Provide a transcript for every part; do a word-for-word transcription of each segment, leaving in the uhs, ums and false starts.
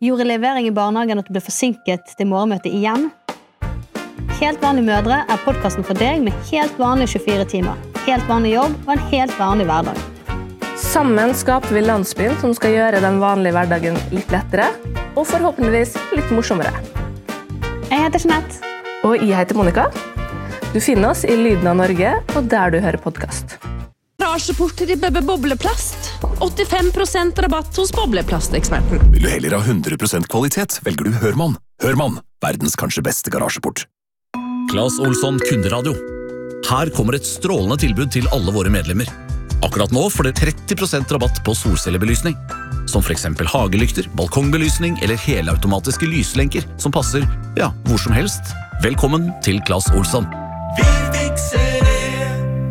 Gjorde levering i barnehagen at du ble forsinket til morgenmøtet igjen? Helt vanlige mødre er podcasten for deg med helt vanlige tjuefire timer, helt vanlig jobb og en helt vanlig hverdag. Sammen skaper vi landsbyen som skal gjøre den vanlige hverdagen litt lettere, og forhåpentligvis litt morsommere. Jeg heter Jeanette. Og jeg heter Monica. Du finner oss i Lyden av Norge, og der du hører podcast. Garasjeporter i Bebbe Bobleplast. åttifem prosent rabatt hos Bobleplasteksperten. Vil du heller ha hundre prosent kvalitet, velger du Hørmann. Hørmann, verdens kanskje beste garasjeport. Claes Olsson Kunderadio. Her kommer et strålende tilbud til alle våre medlemmer. Akkurat nå får dere tretti prosent rabatt på solcellebelysning. Som for eksempel hagelykter, balkongbelysning eller helautomatiske lyslenker som passer, ja, hvor som helst. Velkommen til Claes Olsson. Vi fikser det!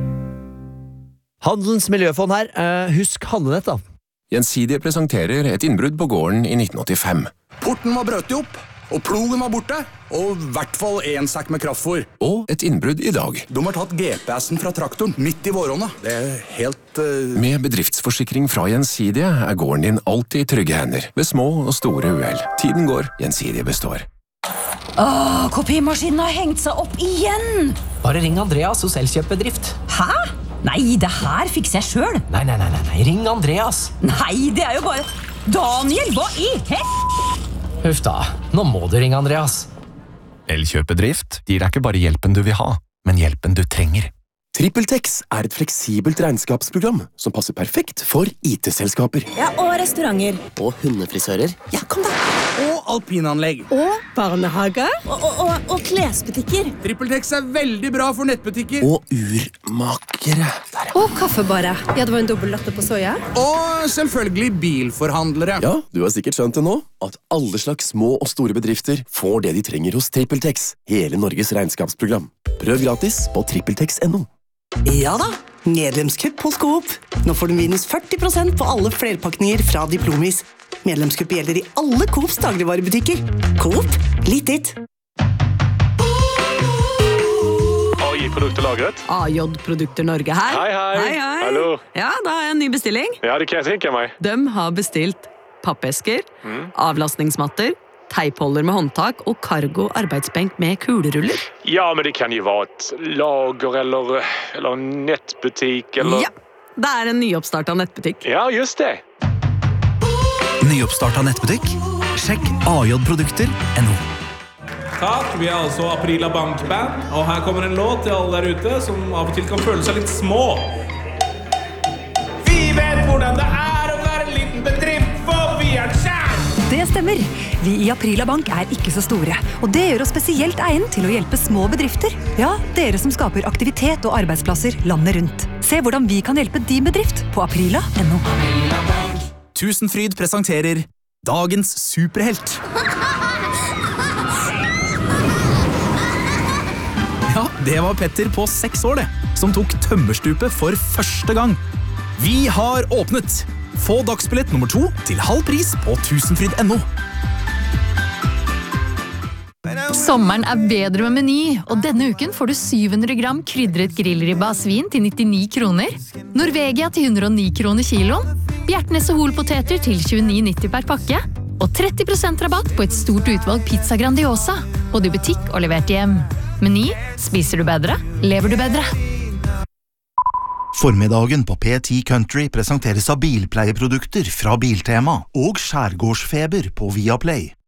Handelens miljøfond her. Uh, husk handlenett da. Gjensidige presenterer et innbrudd på gården i nitten åttifem. Porten var brøtt opp, og plogen var borte, og i hvert fall en sekk med kraftfôr. Og et innbrudd i dag. De har tatt G P S-en fra traktoren midt i våronna. Det er helt... Uh... Med bedriftsforsikring fra Gjensidige er gården din alltid i trygge hender, ved små og store uheld. Tiden går, Gjensidige består. Åh, kopimaskinen har hengt seg opp igjen! Bare ring Andreas hos Elkjøp-bedrift. Hæ? Nei, det her fikser jeg selv. Nei, nei, nei, nei, ring Andreas. Nei, det er jo bare... Daniel, hva i hel... Huff da, nå må du ringe Andreas. Elkjøp-bedrift gir deg ikke bare hjelpen du vil ha, men hjelpen du trenger. TrippelTex er et fleksibelt regnskapsprogram som passer perfekt for I T-selskaper. Ja, og restauranter. Og hundefrisører. Ja, kom da. Og alpinanlegg. Og barnehage. Og, og, og, og klesbutikker. TrippelTex er veldig bra for nettbutikker. Og urmakere. Der, ja. Og kaffebare. Ja, det var en dobbelt latte på soja. Og selvfølgelig bilforhandlere. Ja, du har sikkert skjønt det nå, at alle slags små og store bedrifter får det de trenger hos TrippelTex. Hele Norges regnskapsprogram. Prøv gratis på trippeltex punktum no. Ja da, medlemskupp hos Coop. Nå får du minus førti prosent på alle flerpakninger fra Diplomis. Medlemskupp gjelder i alle Coops dagligvarebutikker. Coop, litt ditt. A J-produkterlagret. A J-produkter Norge her. Hei, hei. Hei, hei. Hallo. Ja, da har jeg en ny bestilling. Ja, det kan jeg tenke meg. De har bestilt pappesker, mm. avlastningsmatter, teipholder med håndtak og cargo arbeidsbenk med kuleruller. Ja, men det kan jo være et lager eller, eller en nettbutikk eller... Ja, det er en nyoppstartet nettbutikk. Ja, just det. Nyoppstartet nettbutikk? Sjekk A J-produkter punktum no. Takk, vi er altså Aprila Bankband, og her kommer en låt til alle der ute som av og til kan føle seg litt små. Vi vet hvordan det er å være en liten bedrift, for vi er kjær! Det stemmer. Vi i Aprila Bank er ikke så store, og det gjør oss spesielt egnet til å hjelpe små bedrifter. Ja, dere som skaper aktivitet og arbeidsplasser landet rundt. Se hvordan vi kan hjelpe din bedrift på aprila punktum no. Tusenfryd presenterer Dagens superhelt. Ja, det var Petter på seks år det, som tok tømmerstupet for første gang. Vi har åpnet! Få dagsbillett nummer to til halv pris på tusenfryd punktum no. Sommeren er bedre med Meny, og denne uken får du syv hundre gram krydret grillribba av svin til nittini kroner, Norvegia til hundre og ni kroner kiloen, Bjertnæs og Holpoteter til tjueni nitti per pakke, og tretti prosent rabatt på et stort utvalg pizza Grandiosa, både i butikk og levert hjem. Meny, spiser du bedre, lever du bedre. Formiddagen på P ti Country presenteres av bilpleieprodukter fra Biltema og Skjærgårdsfeber på Viaplay.